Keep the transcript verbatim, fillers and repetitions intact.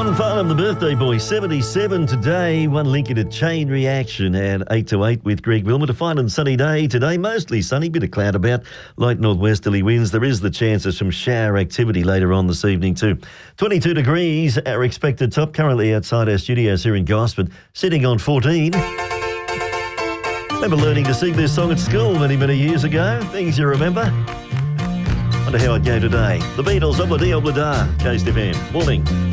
Alan Farnham, the birthday boy, seventy-seven today. One link into Chain Reaction at eight to eight with Greg Wilmot. A fine and sunny day today, mostly sunny, bit of cloud about, light northwesterly winds. There is the chance of some shower activity later on this evening too. twenty-two degrees, our expected top, currently outside our studios here in Gosford, sitting on fourteen. Remember learning to sing this song at school many, many years ago? Things you remember? Wonder how I'd go today. The Beatles, Obla Dee Obla Da, Coast F M. Morning.